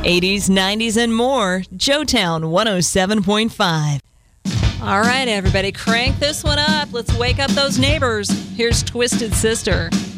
80s, 90s, and more. Joetown 107.5. All right, everybody, crank this one up. Let's wake up those neighbors. Here's Twisted Sister.